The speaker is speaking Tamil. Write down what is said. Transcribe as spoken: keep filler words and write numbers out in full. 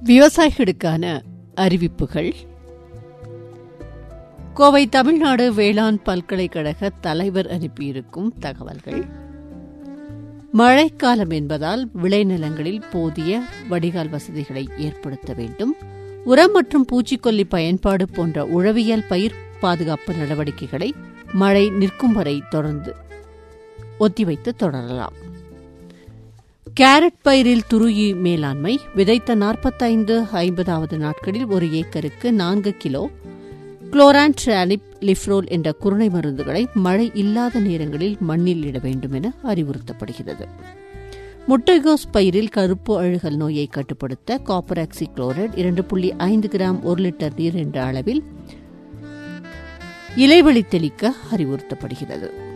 விவசாயிகளுக்கான அறிவிப்புகள். கோவை தமிழ்நாடு வேளாண் பல்கலைக்கழக தலைவர் அனுப்பியிருக்கும் தகவல்கள். மழைக்காலம் என்பதால் விளைநிலங்களில் போதிய வடிகால் வசதிகளை ஏற்படுத்த வேண்டும். உரம் மற்றும் பூச்சிக்கொல்லி பயன்பாடு போன்ற உழவியல் பயிர் பாதுகாப்பு நடவடிக்கைகளை மழை நிற்கும் வரை தொடர்ந்து ஒத்திவைத்து தொடரலாம். கேரட் பயிரில் துருயி மேலாண்மை. விதைத்த நாற்பத்தைந்து ஐம்பதாவது நாட்களில் ஒரு ஏக்கருக்கு நான்கு கிலோ குளோரான்ட்ரானிப் லிஃப்ரோல் என்ற குருணை மருந்துகளை மழை இல்லாத நேரங்களில் மண்ணில் இட வேண்டும் என அறிவுறுத்தப்படுகிறது. முட்டைகோஸ் பயிரில் கருப்பு அழுகல் நோயை கட்டுப்படுத்த காப்பர் ஆக்சி குளோரைடு இரண்டு புள்ளி ஐந்து கிராம் ஒரு லிட்டர் நீர் என்ற அளவில் இலைவெளி தெளிக்க அறிவுறுத்தப்படுகிறது.